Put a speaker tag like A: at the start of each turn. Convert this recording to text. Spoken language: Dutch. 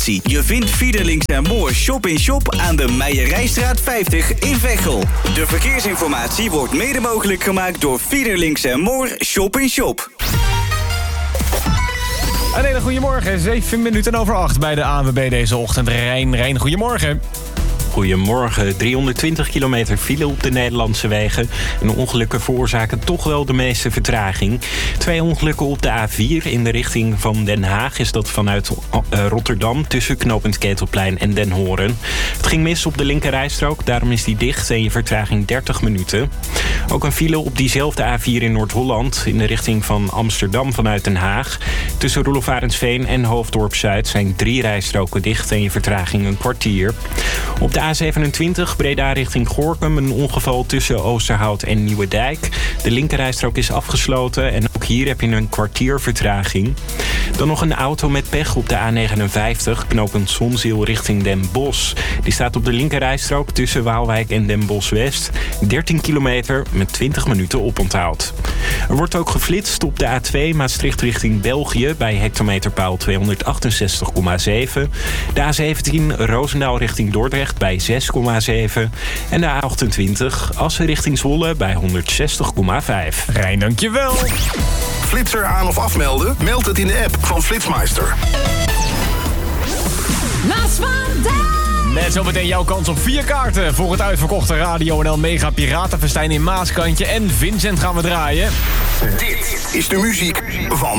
A: Je vindt Fiederlings en Moor Shop in Shop aan de Meijerijstraat 50 in Veghel. De verkeersinformatie wordt mede mogelijk gemaakt door Fiederlings en Moor Shop in Shop.
B: Een hele goedemorgen, 7 minuten over 8 bij de ANWB deze ochtend. Rijn, goedemorgen.
C: Goedemorgen, 320 kilometer file op de Nederlandse wegen. En ongelukken veroorzaken toch wel de meeste vertraging. 2 ongelukken op de A4 in de richting van Den Haag is dat vanuit Rotterdam tussen knooppunt Ketelplein en Den Horen. Het ging mis op de linkerrijstrook, daarom is die dicht en je vertraging 30 minuten. Ook een file op diezelfde A4 in Noord-Holland in de richting van Amsterdam vanuit Den Haag. Tussen Roelof Arendsveen en Hoofddorp Zuid zijn 3 rijstroken dicht en je vertraging een kwartier. Op de A27 Breda richting Gorinchem een ongeval tussen Oosterhout en Nieuwedijk. De linkerrijstrook is afgesloten en ook hier heb je een kwartier vertraging. Dan nog een auto met pech op de A59 knooppunt Zonzeel richting Den Bosch. Die staat op de linkerrijstrook tussen Waalwijk en Den Bosch West. 13 kilometer met 20 minuten oponthoud. Er wordt ook geflitst op de A2 Maastricht richting België bij hectometerpaal 268,7. De A17 Roosendaal richting Dordrecht bij 6,7. En de A28 Assen richting Zwolle bij 160,5.
B: Rijn, dankjewel.
D: Flitser aan of afmelden? Meld het in de app van Flitsmeister.
E: Last vandaag.
B: Met zometeen jouw kans op 4 kaarten voor het uitverkochte Radio NL Mega Piratenfestijn in Maaskantje. En Vincent gaan we draaien.
D: Dit is de muziek van